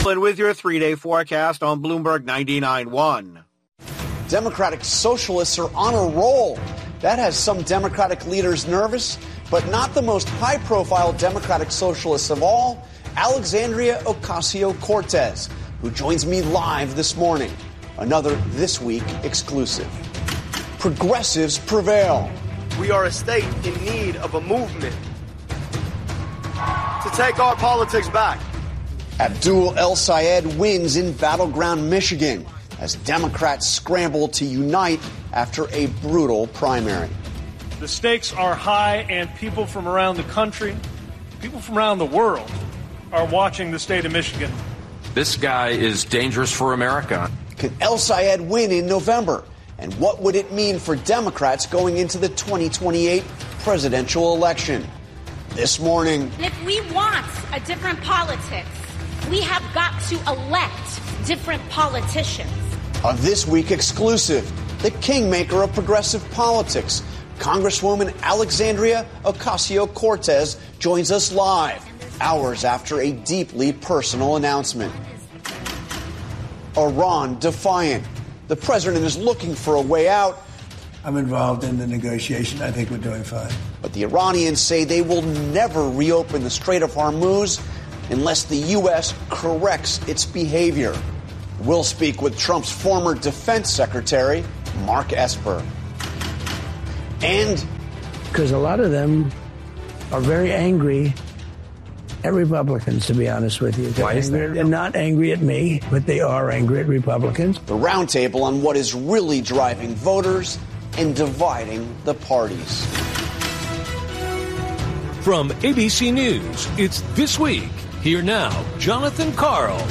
With your 3-day forecast on Bloomberg 99.1. Democratic socialists are on a roll. That has some Democratic leaders nervous, but not the most high-profile Democratic socialists of all, Alexandria Ocasio-Cortez, who joins me live this morning. Another This Week exclusive. Progressives prevail. We are a state in need of a movement to take our politics back. Abdul El-Sayed wins in battleground Michigan as Democrats scramble to unite after a brutal primary. The stakes are high, and people from around the country, people from around the world, are watching the state of Michigan. This guy is dangerous for America. Can El-Sayed win in November? And what would it mean for Democrats going into the 2028 presidential election? This morning. If we want a different politics, we have got to elect different politicians. A This Week exclusive, the kingmaker of progressive politics, Congresswoman Alexandria Ocasio-Cortez joins us live, hours after a deeply personal announcement. Iran defiant. The president is looking for a way out. I'm involved in the negotiation. I think we're doing fine. But the Iranians say they will never reopen the Strait of Hormuz unless the U.S. corrects its behavior. We'll speak with Trump's former defense secretary, Mark Esper. And because a lot of them are very angry at Republicans, to be honest with you. Why is that? They're not angry at me, but they are angry at Republicans. The roundtable on what is really driving voters and dividing the parties. From ABC News, it's This Week. Here now, Jonathan Karl.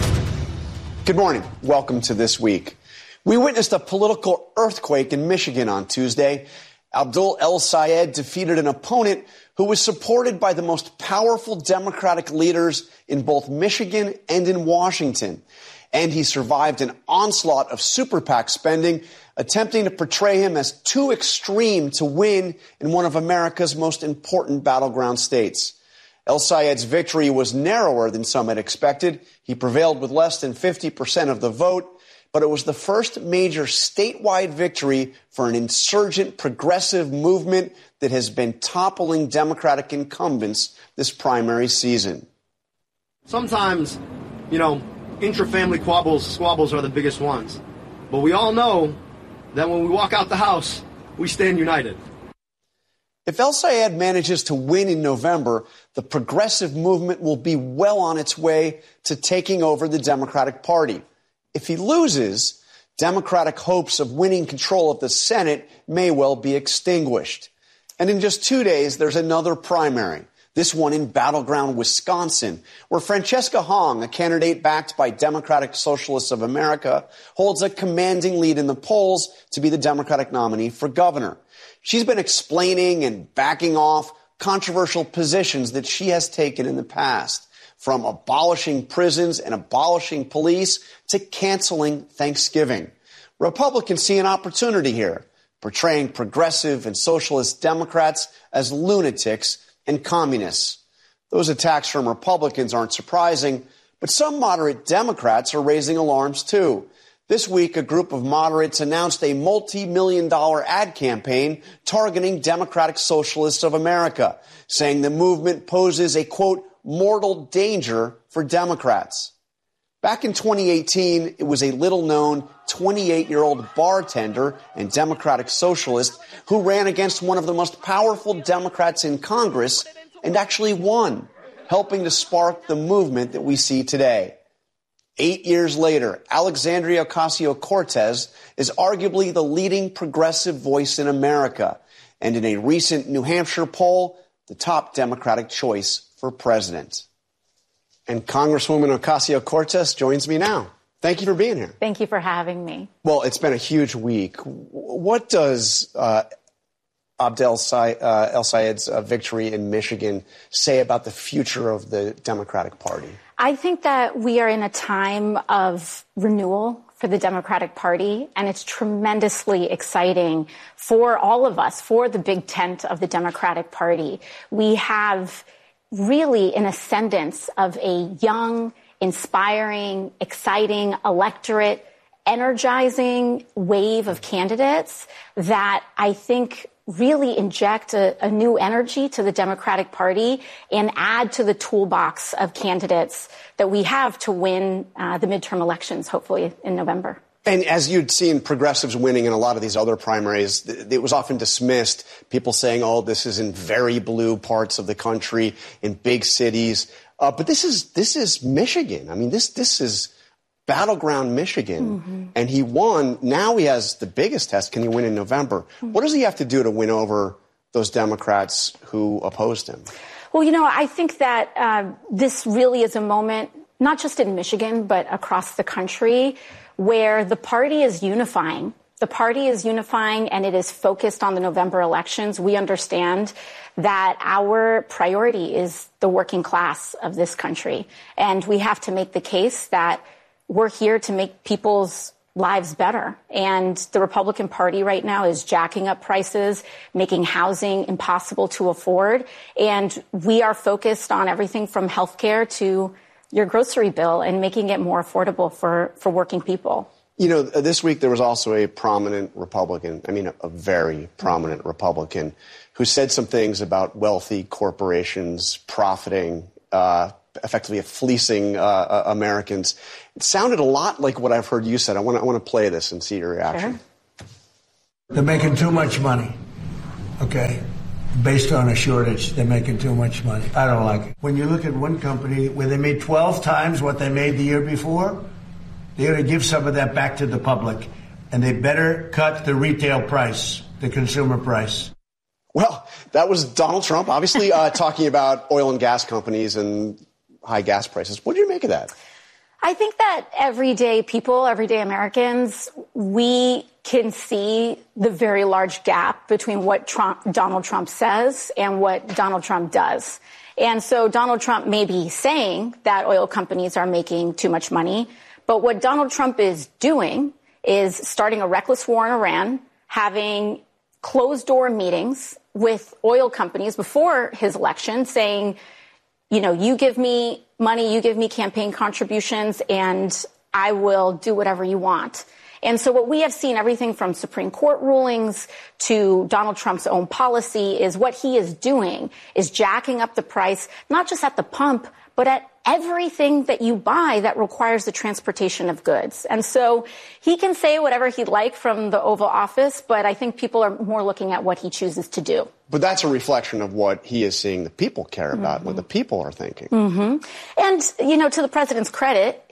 Good morning. Welcome to This Week. We witnessed a political earthquake in Michigan on Tuesday. Abdul El-Sayed defeated an opponent who was supported by the most powerful Democratic leaders in both Michigan and in Washington. And he survived an onslaught of super PAC spending, attempting to portray him as too extreme to win in one of America's most important battleground states. El-Sayed's victory was narrower than some had expected. He prevailed with less than 50% of the vote, but it was the first major statewide victory for an insurgent progressive movement that has been toppling Democratic incumbents this primary season. Sometimes, intra-family squabbles are the biggest ones. But we all know that when we walk out the house, we stand united. If El-Sayed manages to win in November, the progressive movement will be well on its way to taking over the Democratic Party. If he loses, Democratic hopes of winning control of the Senate may well be extinguished. And in just 2 days, there's another primary, this one in battleground Wisconsin, where Francesca Hong, a candidate backed by Democratic Socialists of America, holds a commanding lead in the polls to be the Democratic nominee for governor. She's been explaining and backing off controversial positions that she has taken in the past, from abolishing prisons and abolishing police to canceling Thanksgiving. Republicans see an opportunity here, portraying progressive and socialist Democrats as lunatics and communists. Those attacks from Republicans aren't surprising, but some moderate Democrats are raising alarms too. This week, a group of moderates announced a multi-million-dollar ad campaign targeting Democratic Socialists of America, saying the movement poses a, quote, mortal danger for Democrats. Back in 2018, it was a little-known 28-year-old bartender and Democratic socialist who ran against one of the most powerful Democrats in Congress and actually won, helping to spark the movement that we see today. 8 years later, Alexandria Ocasio-Cortez is arguably the leading progressive voice in America, and in a recent New Hampshire poll, the top Democratic choice for president. And Congresswoman Ocasio-Cortez joins me now. Thank you for being here. Thank you for having me. Well, it's been a huge week. What does Abdul El-Sayed's victory in Michigan say about the future of the Democratic Party? I think that we are in a time of renewal for the Democratic Party, and it's tremendously exciting for all of us, for the big tent of the Democratic Party. We have really an ascendance of a young inspiring, exciting electorate, energizing wave of candidates that I think really inject a new energy to the Democratic Party and add to the toolbox of candidates that we have to win the midterm elections, hopefully in November. And as you'd seen progressives winning in a lot of these other primaries, it was often dismissed, people saying, oh, this is in very blue parts of the country, in big cities. But this is Michigan. I mean, this is battleground Michigan. And he won. Now he has the biggest test. Can he win in November? What does he have to do to win over those Democrats who opposed him? Well, you know, I think that this really is a moment, not just in Michigan, but across the country, where the party is unifying. The party is unifying, and it is focused on the November elections. We understand that our priority is the working class of this country. And we have to make the case that we're here to make people's lives better. And the Republican Party right now is jacking up prices, making housing impossible to afford. And we are focused on everything from health care to your grocery bill and making it more affordable for working people. You know, this week there was also a prominent Republican, a very prominent Republican, who said some things about wealthy corporations profiting, effectively fleecing Americans. It sounded a lot like what I've heard you said. I want to play this and see your reaction. Sure. They're making too much money, okay? Based on a shortage, they're making too much money. I don't like it. When you look at one company where they made 12 times what they made the year before, they're going to give some of that back to the public, and they better cut the retail price, the consumer price. Well, that was Donald Trump, obviously talking about oil and gas companies and high gas prices. What do you make of that? I think that everyday people, everyday Americans, we can see the very large gap between what Donald Trump says and what Donald Trump does. And so Donald Trump may be saying that oil companies are making too much money, but what Donald Trump is doing is starting a reckless war in Iran, having closed-door meetings with oil companies before his election saying, you know, you give me money, you give me campaign contributions, and I will do whatever you want. And so what we have seen, everything from Supreme Court rulings to Donald Trump's own policy, is what he is doing is jacking up the price, not just at the pump, but at everything that you buy that requires the transportation of goods. And so he can say whatever he'd like from the Oval Office, but I think people are more looking at what he chooses to do. But that's a reflection of what he is seeing the people care about, what the people are thinking. And, you know, to the president's credit,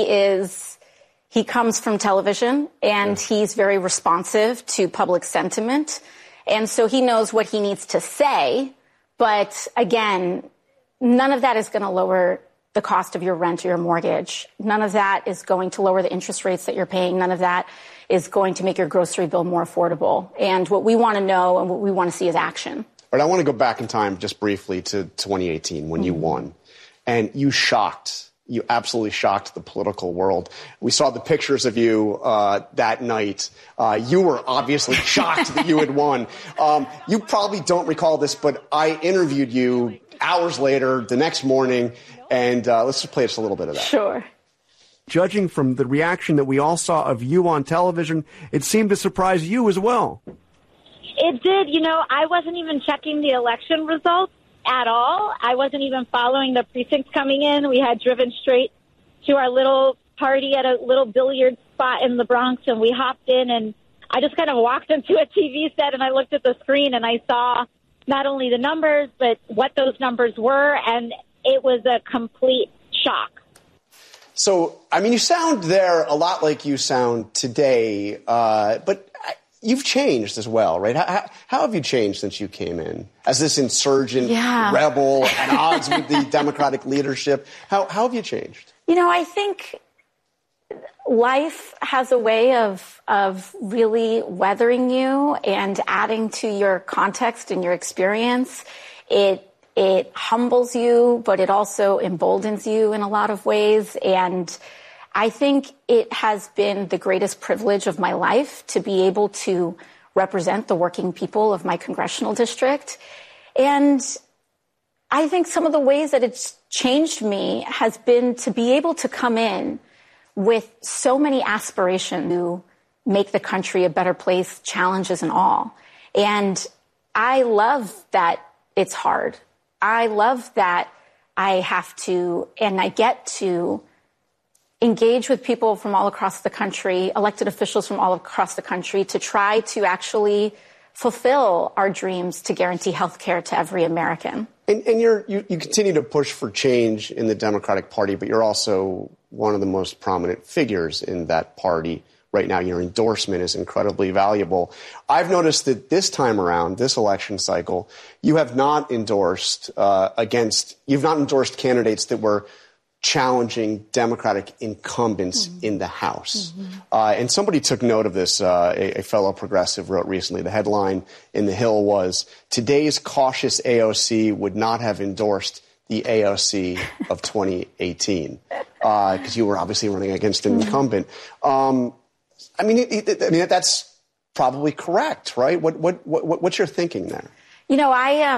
he comes from television, and he's very responsive to public sentiment. And so he knows what he needs to say. But again, none of that is going to lower the cost of your rent or your mortgage. None of that is going to lower the interest rates that you're paying. None of that is going to make your grocery bill more affordable. And what we want to know and what we want to see is action. All right, I want to go back in time just briefly to 2018 when you won. And you absolutely shocked the political world. We saw the pictures of you that night. You were obviously shocked that you had won. You probably don't recall this, but I interviewed you hours later, the next morning, and let's just play just a little bit of that. Sure. Judging from the reaction that we all saw of you on television, it seemed to surprise you as well. It did. You know, I wasn't even checking the election results at all. I wasn't even following the precincts coming in. We had driven straight to our little party at a little billiard spot in the Bronx, and we hopped in, and I just kind of walked into a TV set, and I looked at the screen, and I saw not only the numbers, but what those numbers were, and it was a complete shock. So, I mean, you sound there a lot like you sound today, but you've changed as well, right? How have you changed since you came in as this insurgent rebel at odds with the Democratic leadership? How have you changed? You know, I think life has a way of really weathering you and adding to your context and your experience. It humbles you, but it also emboldens you in a lot of ways. And I think it has been the greatest privilege of my life to be able to represent the working people of my congressional district. And I think some of the ways that it's changed me has been to be able to come in with so many aspirations to make the country a better place, challenges and all. And I love that it's hard. I love that I have to, and I get to engage with people from all across the country, elected officials from all across the country, to try to actually fulfill our dreams to guarantee health care to every American. And you continue to push for change in the Democratic Party, but you're also one of the most prominent figures in that party right now. Your endorsement is incredibly valuable. I've noticed that this time around, this election cycle, you have not endorsed candidates that were challenging Democratic incumbents in the House. And somebody took note of this. A fellow progressive wrote recently, the headline in The Hill was, "Today's cautious AOC would not have endorsed the AOC of 2018." Because you were obviously running against an incumbent. I mean, that's probably correct, right? What's your thinking there? You know,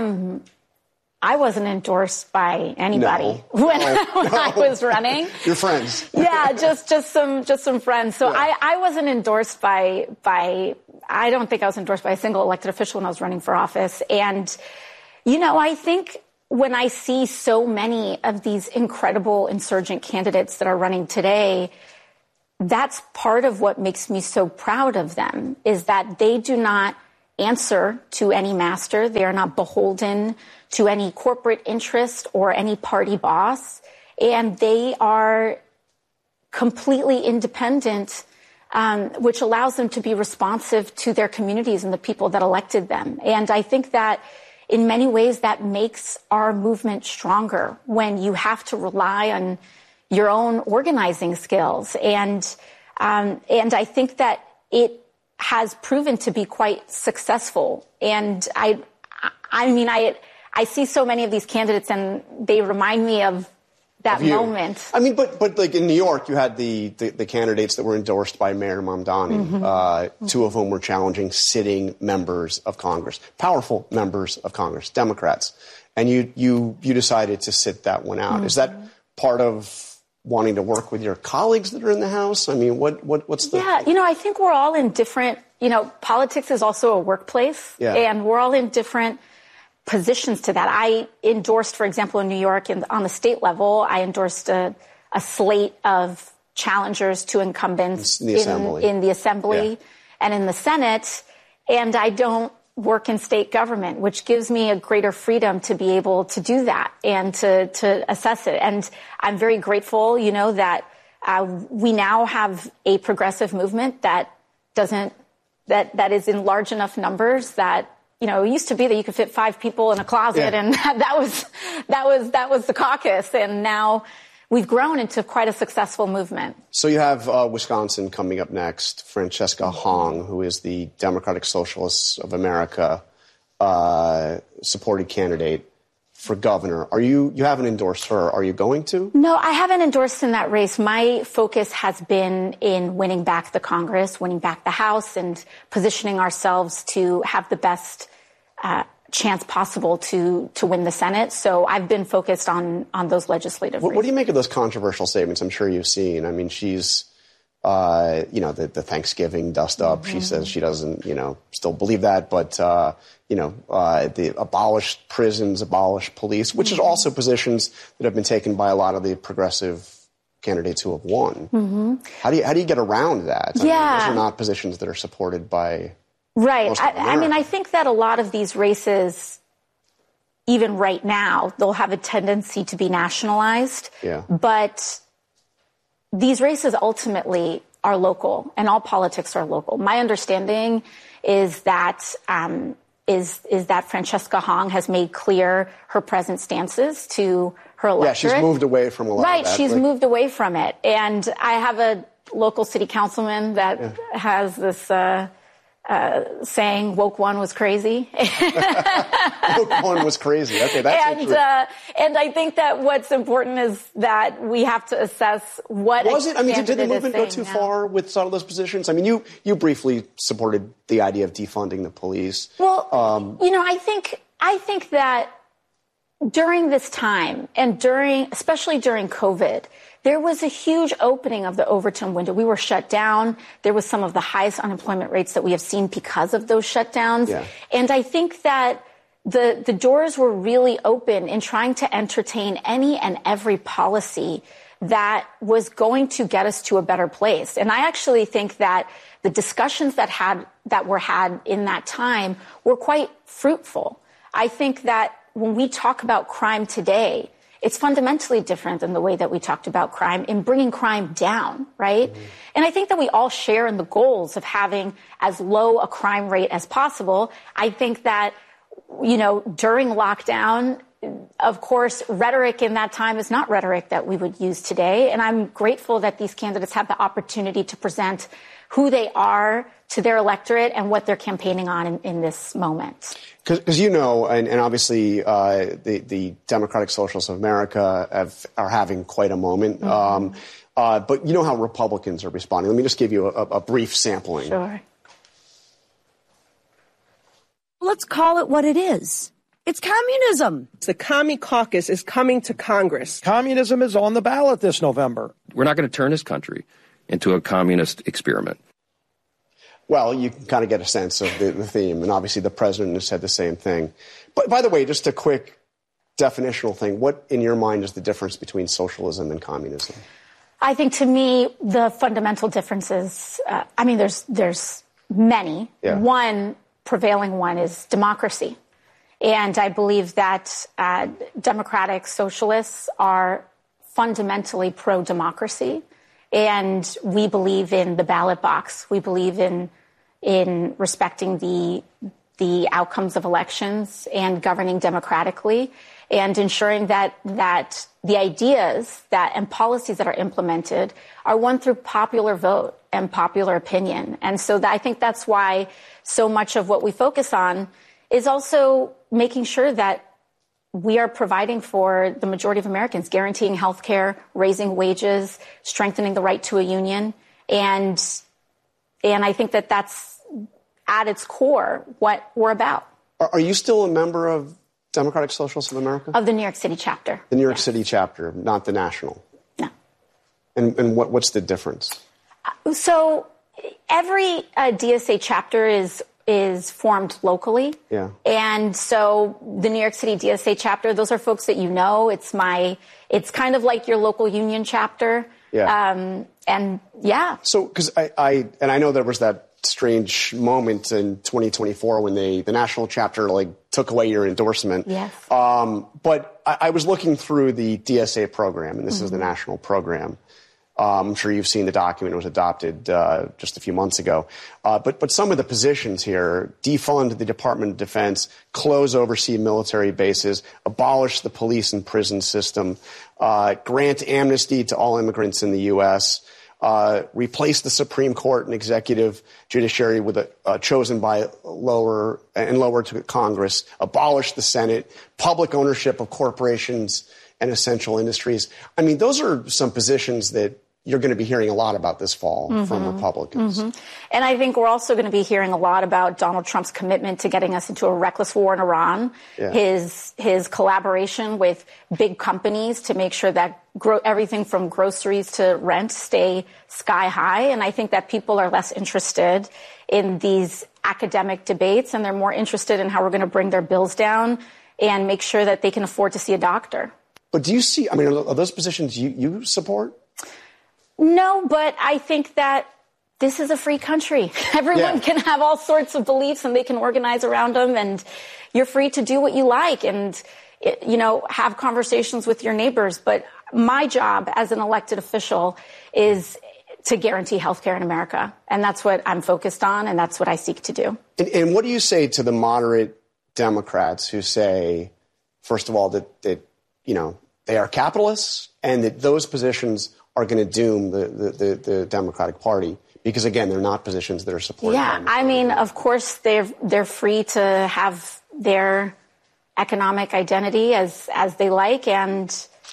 I wasn't endorsed by anybody when I was running. Your friends. Yeah, just some friends. So yeah. I wasn't endorsed by I don't think I was endorsed by a single elected official when I was running for office. And, you know, I think when I see so many of these incredible insurgent candidates that are running today, that's part of what makes me so proud of them, is that they do not answer to any master. They are not beholden to any corporate interest or any party boss. And they are completely independent, which allows them to be responsive to their communities and the people that elected them. And I think that in many ways that makes our movement stronger, when you have to rely on your own organizing skills. And I think that it has proven to be quite successful. And I mean, I see so many of these candidates and they remind me of that moment. I mean, but like in New York, you had the candidates that were endorsed by Mayor Mamdani, two of whom were challenging sitting members of Congress, powerful members of Congress, Democrats. And you decided to sit that one out. Is that part of wanting to work with your colleagues that are in the House? I mean, what's the... Yeah, you know, I think we're all in different, you know, politics is also a workplace. Yeah. And we're all in different positions to that. I endorsed, for example, in New York, on the state level, I endorsed a slate of challengers to incumbents in the Assembly and in the Senate. And I don't work in state government, which gives me a greater freedom to be able to do that and to assess it. And I'm very grateful, you know, that we now have a progressive movement that is in large enough numbers that, you know, it used to be that you could fit 5 people in a closet, and that was the caucus. And now we've grown into quite a successful movement. So you have Wisconsin coming up next. Francesca Hong, who is the Democratic Socialists of America supported candidate for governor. You haven't endorsed her. Are you going to? No, I haven't endorsed in that race. My focus has been in winning back the Congress, winning back the House, and positioning ourselves to have the best chance possible to win the Senate. So I've been focused on those legislative races. What do you make of those controversial statements? I'm sure you've seen. I mean, she's, you know, the Thanksgiving dust up. She says she doesn't, you know, still believe that. But, you know, the abolished prisons, abolished police, which is also positions that have been taken by a lot of the progressive candidates who have won. How do you get around that? I mean, those are not positions that are supported by... Right. I mean, I think that a lot of these races, even right now, they'll have a tendency to be nationalized. Yeah. But these races ultimately are local, and all politics are local. My understanding is that that Francesca Hong has made clear her present stances to her electorate. Yeah, she's moved away from a lot of that. Right, she's moved away from it. And I have a local city councilman that has this... saying woke one was crazy. Woke one was crazy. Okay, that's true. And I think that what's important is that we have to assess what was it. I mean, did the movement go too far with some of those positions? I mean, you briefly supported the idea of defunding the police. Well, you know, I think that during this time and especially during COVID, there was a huge opening of the Overton window. We were shut down. There was some of the highest unemployment rates that we have seen because of those shutdowns. Yeah. And I think that the doors were really open in trying to entertain any and every policy that was going to get us to a better place. And I actually think that the discussions that were had in that time were quite fruitful. I think that when we talk about crime today, it's fundamentally different than the way that we talked about crime in bringing crime down, right? Mm-hmm. And I think that we all share in the goals of having as low a crime rate as possible. I think that, during lockdown, of course, rhetoric in that time is not rhetoric that we would use today. And I'm grateful that these candidates have the opportunity to present who they are to their electorate and what they're campaigning on in this moment. Because and obviously the Democratic Socialists of America are having quite a moment. Mm-hmm. But you know how Republicans are responding. Let me just give you a brief sampling. Sure. Let's call it what it is. It's communism. The Commie Caucus is coming to Congress. Communism is on the ballot this November. We're not going to turn this country into a communist experiment. Well, you can kind of get a sense of the theme, and obviously the president has said the same thing. But by the way, just a quick definitional thing, what in your mind is the difference between socialism and communism? I think to me, the fundamental differences, there's many. Yeah. One prevailing one is democracy. And I believe that democratic socialists are fundamentally pro-democracy. And we believe in the ballot box. We believe in respecting the outcomes of elections and governing democratically and ensuring that the ideas and policies that are implemented are won through popular vote and popular opinion. And so I think that's why so much of what we focus on is also making sure that we are providing for the majority of Americans, guaranteeing health care, raising wages, strengthening the right to a union. And I think that that's at its core what we're about. Are you still a member of Democratic Socialists of America? Of the New York City chapter. The New York City chapter, not the national? No. And what's the difference? So every DSA chapter is formed locally. Yeah. And so the New York City DSA chapter, those are folks that you know. It's kind of like your local union chapter. Yeah. And yeah. So, because I know there was that strange moment in 2024 when the national chapter took away your endorsement. Yes. But I was looking through the DSA program, and this is the national program. I'm sure you've seen the document. It was adopted just a few months ago. But some of the positions here: defund the Department of Defense, close overseas military bases, abolish the police and prison system, grant amnesty to all immigrants in the U.S., replace the Supreme Court and executive judiciary with chosen by lower to Congress, abolish the Senate, public ownership of corporations and essential industries. I mean, those are some positions that you're going to be hearing a lot about this fall from Republicans. Mm-hmm. And I think we're also going to be hearing a lot about Donald Trump's commitment to getting us into a reckless war in Iran, his collaboration with big companies to make sure that everything from groceries to rent stay sky high. And I think that people are less interested in these academic debates, and they're more interested in how we're going to bring their bills down and make sure that they can afford to see a doctor. But do you see, are those positions you support? No, but I think that this is a free country. Everyone can have all sorts of beliefs and they can organize around them, and you're free to do what you like and, have conversations with your neighbors. But my job as an elected official is to guarantee health care in America. And that's what I'm focused on, and that's what I seek to do. And what do you say to the moderate Democrats who say, first of all, that they are capitalists and that those positions are going to doom the Democratic Party because, again, they're not positions that are supported. Yeah, of course, they're free to have their economic identity as they like. And,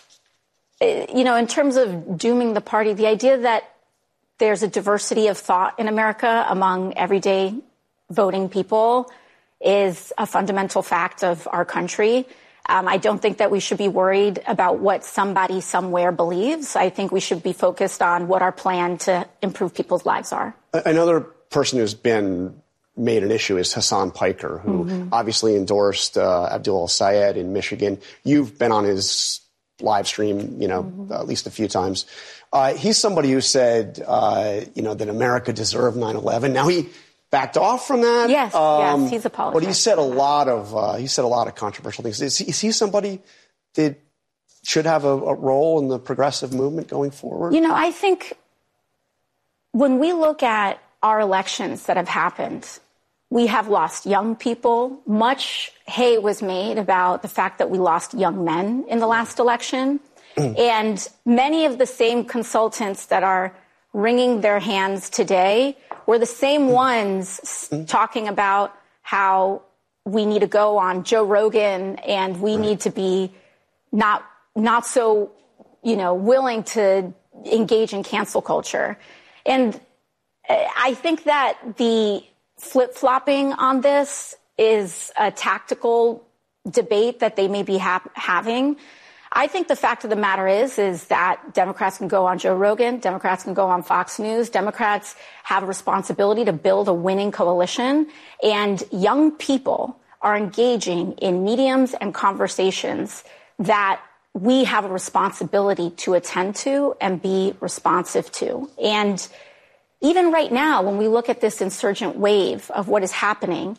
in terms of dooming the party, the idea that there's a diversity of thought in America among everyday voting people is a fundamental fact of our country. I don't think that we should be worried about what somebody somewhere believes. I think we should be focused on what our plan to improve people's lives are. Another person who's been made an issue is Hassan Piker, who obviously endorsed Abdul Sayed in Michigan. You've been on his live stream, at least a few times. He's somebody who said, that America deserved 9/11. Now he backed off from that. Yes, he's apologized. But he said a lot of controversial things. Is he somebody that should have a role in the progressive movement going forward? I think when we look at our elections that have happened, we have lost young people. Much hay was made about the fact that we lost young men in the last election. And many of the same consultants that are wringing their hands today were the same ones talking about how we need to go on Joe Rogan and we need to be not so, willing to engage in cancel culture. And I think that the flip-flopping on this is a tactical debate that they may be having. I think the fact of the matter is that Democrats can go on Joe Rogan, Democrats can go on Fox News, Democrats have a responsibility to build a winning coalition, and young people are engaging in mediums and conversations that we have a responsibility to attend to and be responsive to. And even right now, when we look at this insurgent wave of what is happening,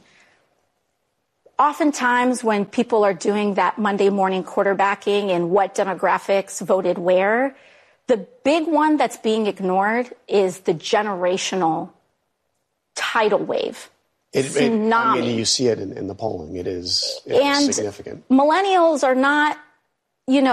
oftentimes when people are doing that Monday morning quarterbacking and what demographics voted where, the big one that's being ignored is the generational tidal wave. Tsunami. You see it in the polling. It's and significant. Millennials are not